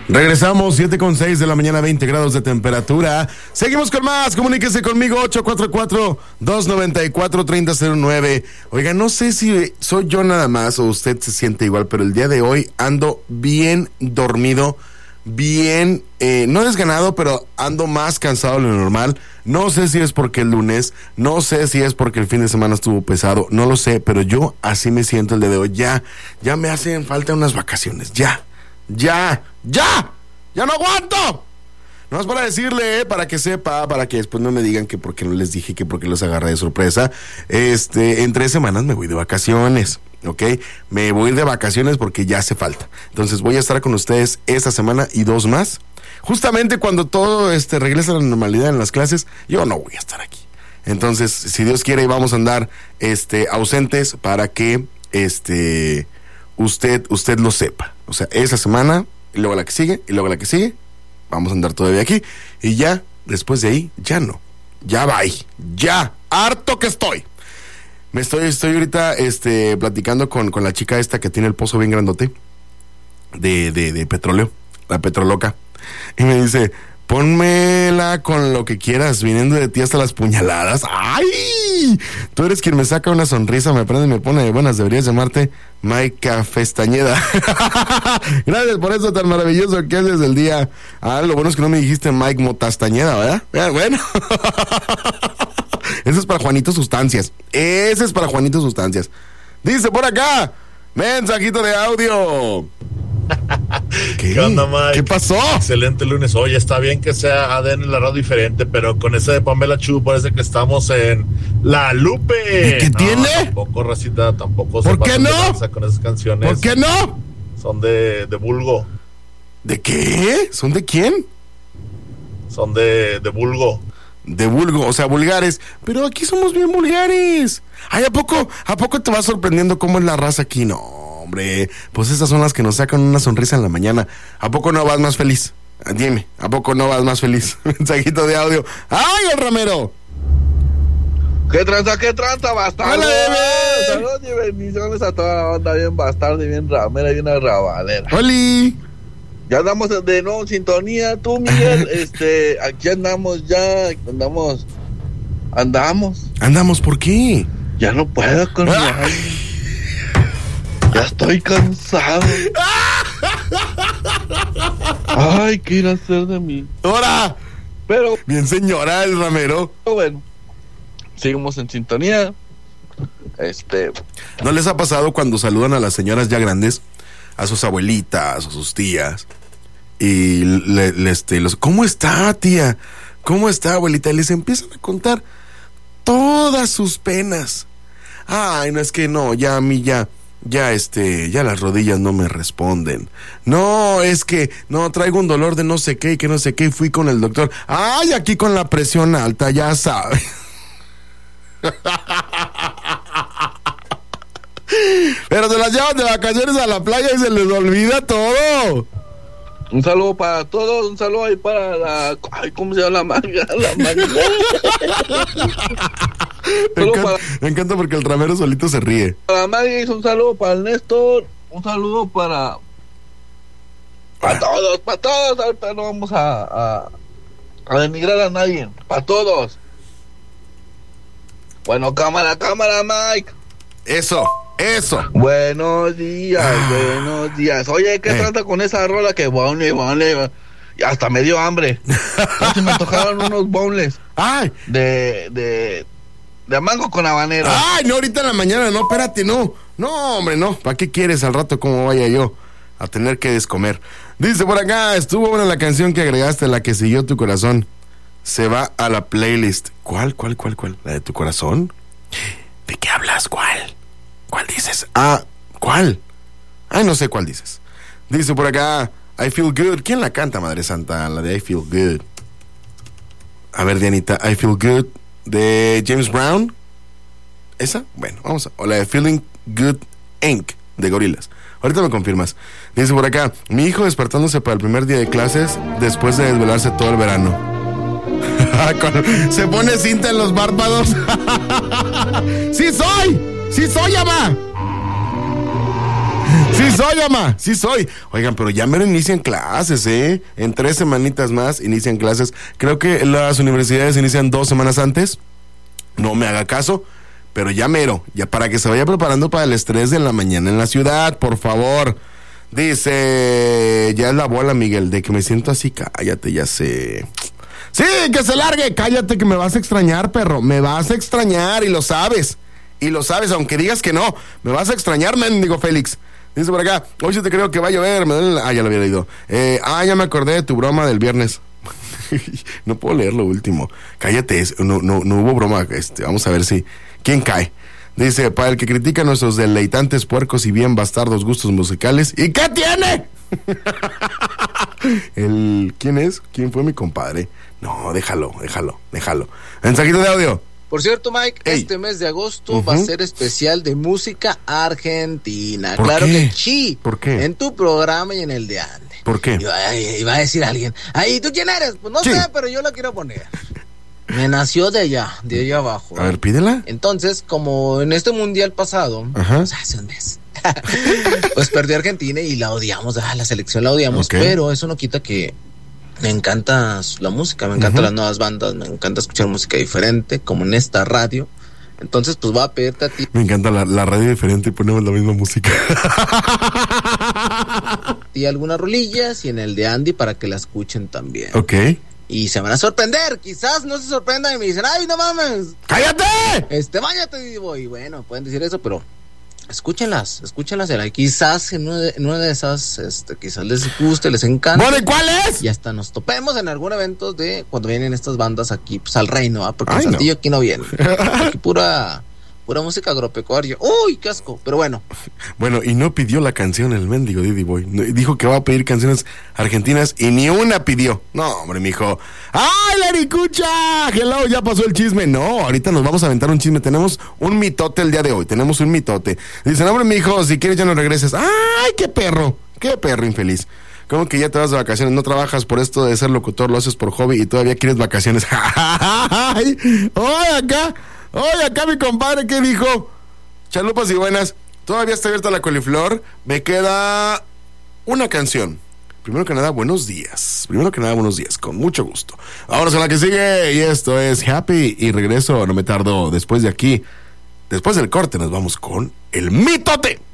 Regresamos, 7:06 de la mañana, 20 grados de temperatura. Seguimos con más, comuníquese conmigo, 844-294-3009. Oiga, no sé si soy yo nada más o usted se siente igual, pero el día de hoy ando bien dormido, bien, no desganado, pero ando más cansado de lo normal. No sé si es porque el lunes, no sé si es porque el fin de semana estuvo pesado, no lo sé, pero yo así me siento el día de hoy. Ya me hacen falta unas vacaciones, ya no aguanto. No es para decirle, para que sepa, para que después no me digan que porque no les dije, que porque los agarré de sorpresa. En 3 semanas me voy de vacaciones, ¿ok? Me voy de vacaciones porque ya hace falta. Entonces voy a estar con ustedes esta semana y 2 más. Justamente cuando todo regrese a la normalidad en las clases, yo no voy a estar aquí. Entonces, si Dios quiere, vamos a andar ausentes para que usted lo sepa. O sea, esa semana, y luego la que sigue, y luego la que sigue, vamos a andar todavía aquí. Y ya, después de ahí, ya no. Ya bye. Ya, harto que estoy. Estoy ahorita platicando con la chica esta que tiene el pozo bien grandote de petróleo, la petroloca. Y me dice, pónmela con lo que quieras, viniendo de ti hasta las puñaladas. ¡Ay! Tú eres quien me saca una sonrisa, me prende y me pone de buenas. Deberías llamarte Maica Festañeda. Gracias por eso tan maravilloso que haces el día. Lo bueno es que no me dijiste Mike Motastañeda, ¿verdad? Bueno. Ese es para Juanito Sustancias. Dice por acá, mensajito de audio. ¿Qué onda, Mike? ¿Qué pasó? Excelente lunes. Oye, está bien que sea ADN en la radio diferente, pero con ese de Pamela Chu parece que estamos en La Lupe. ¿Y qué tiene? Tampoco, racita, tampoco. ¿Por qué no? Con esas canciones. ¿Por qué no? Son de vulgo. ¿De qué? ¿Son de quién? Son de vulgo. De vulgo, o sea, vulgares. Pero aquí somos bien vulgares. Ay, ¿a poco te va sorprendiendo cómo es la raza aquí? No, hombre, pues esas son las que nos sacan una sonrisa en la mañana. ¿A poco no vas más feliz? Dime, ¿a poco no vas más feliz? Mensajito de audio. ¡Ay, el Ramero! ¿Qué tranza, bastardo? ¡Hola, bebé! Saludos y bendiciones a toda la banda, bien bastardo y bien ramera y bien arrabalera. ¡Holi! Ya andamos de nuevo en sintonía, tú, Miguel. Aquí andamos ya, andamos. ¿Por qué? Ya no puedo con ya estoy cansado. Ay, ¿qué ir a hacer de mí? ¡Hora! Pero bien, señora, el Ramero. Bueno, seguimos en sintonía. ¿No les ha pasado cuando saludan a las señoras ya grandes, a sus abuelitas, a sus tías, y ¿cómo está, tía? ¿Cómo está, abuelita? Y les empiezan a contar todas sus penas. Ay, no, es que no, ya a mí ya las rodillas no me responden. No, es que no, traigo un dolor de no sé qué y que no sé qué, y fui con el doctor. Ay, aquí con la presión alta, ya sabe. Pero se las llevan de vacaciones a la playa y se les olvida todo. Un saludo para todos, un saludo ahí para la... Ay, ¿cómo se llama la manga? Me encanta porque el Ramero solito se ríe. Para la Maggie, un saludo para el Néstor, un saludo para todos. Ahorita no vamos a denigrar a nadie, para todos. Bueno, cámara, Mike. Eso. Buenos días. Oye, ¿qué trata con esa rola que bonle? Hasta me dio hambre. Se me antojaron unos bonles. Ay. De mango con habanero. Ay, no, ahorita en la mañana, no, espérate, no. No, hombre, no. ¿Para qué quieres al rato cómo vaya yo a tener que descomer? Dice por acá, estuvo buena la canción que agregaste, la que siguió tu corazón. Se va a la playlist. ¿Cuál? ¿La de tu corazón? ¿De qué hablas? ¿Cuál dices? ¿Cuál? Ay, no sé cuál dices. Dice por acá, I Feel Good. ¿Quién la canta, Madre Santa? La de I Feel Good. A ver, Dianita, I Feel Good de James Brown. ¿Esa? Bueno, vamos a... O la de Feeling Good Inc. de Gorillaz. Ahorita me confirmas. Dice por acá, mi hijo despertándose para el primer día de clases después de desvelarse todo el verano. Se pone cinta en los párpados. ¡Sí soy, mamá! ¡Sí Sí soy, ama, sí soy. Oigan, pero ya mero inician clases, ¿eh? En 3 semanitas más inician clases. Creo que las universidades inician 2 semanas antes. No me haga caso, pero ya mero, ya para que se vaya preparando para el estrés de la mañana en la ciudad, por favor. Dice, ya es la bola, Miguel, de que me siento así, cállate, ya sé. Sí, que se largue, cállate que me vas a extrañar, perro, me vas a extrañar y lo sabes, aunque digas que no, me vas a extrañar, mendigo Félix. Dice por acá, hoy sí te creo que va a llover, ya lo había leído. Ya me acordé de tu broma del viernes. No puedo leer lo último. Cállate, no hubo broma. Vamos a ver si quién cae. Dice, para el que critica nuestros deleitantes, puercos y bien bastardos gustos musicales. ¿Y qué tiene? ¿Quién es? ¿Quién fue mi compadre? No, déjalo. Mensajito de audio. Por cierto, Mike, este mes de agosto va a ser especial de música argentina. Claro qué? que sí. ¿Por qué? En tu programa y en el de Ande. ¿Por qué? Iba a decir alguien, ¿y tú quién eres? Pues no sé, pero yo la quiero poner. Me nació de allá abajo. A ver, pídela. Entonces, como en este mundial pasado, pues hace un mes, pues perdió Argentina y la odiamos, la selección la odiamos, pero eso no quita que me encanta la música, me encantan las nuevas bandas, me encanta escuchar música diferente, como en esta radio. Entonces, pues voy a pedirte a ti. Me encanta la radio diferente y ponemos la misma música. Y algunas rolillas y en el de Andy para que la escuchen también. Ok. Y se van a sorprender, quizás no se sorprendan y me dicen, ¡ay, no mames! ¡Cállate! Báñate, Divo. Y bueno, pueden decir eso, pero escúchenlas. Quizás en una de esas, quizás les guste, les encante. Bueno, ¿y cuál es? Y hasta nos topemos en algún evento de cuando vienen estas bandas aquí, pues al reino, porque en Saltillo aquí no vienen. Aquí pura música agropecuaria. ¡Uy, qué asco! Pero bueno. Bueno, y no pidió la canción el mendigo Didi Boy. Dijo que va a pedir canciones argentinas y ni una pidió. No, hombre, mijo. ¡Ay, Laricucha! Hello, ya pasó el chisme. No, ahorita nos vamos a aventar un chisme. Tenemos un mitote el día de hoy. Tenemos un mitote. Dice, no, hombre, mijo, si quieres ya no regreses. ¡Ay, qué perro! ¡Qué perro infeliz! ¿Cómo que ya te vas de vacaciones? ¿No trabajas por esto de ser locutor? ¿Lo haces por hobby y todavía quieres vacaciones? ¡Ay! Oye, acá mi compadre, ¿qué dijo? Chalupas y buenas. Todavía está abierta la coliflor. Me queda una canción. Primero que nada, buenos días. Con mucho gusto. Vámonos a la que sigue. Y esto es Happy. Y regreso, no me tardo. Después de aquí, después del corte, nos vamos con el mitote.